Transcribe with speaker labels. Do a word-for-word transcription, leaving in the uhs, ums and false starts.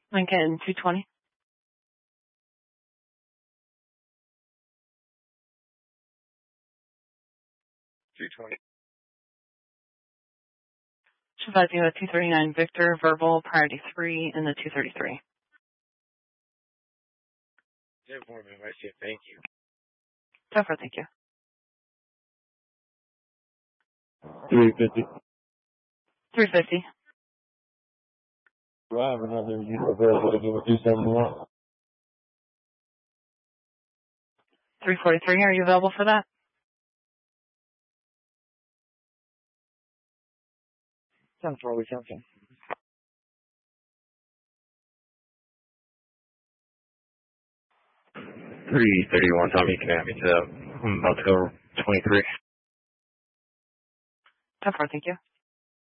Speaker 1: Lincoln two twenty.
Speaker 2: two twenty.
Speaker 1: Shavazio two thirty-nine Victor, verbal, priority three in the two thirty-three.
Speaker 2: Thank you.
Speaker 1: So far, thank you.
Speaker 3: three fifty.
Speaker 1: three fifty.
Speaker 3: Do I have another unit available to do a two seventy-one?
Speaker 1: three forty-three, are you available for that?
Speaker 2: Sounds probably something. three thirty-one, Tommy, you can have me to, I'm about to go twenty-three.
Speaker 1: So far, thank you.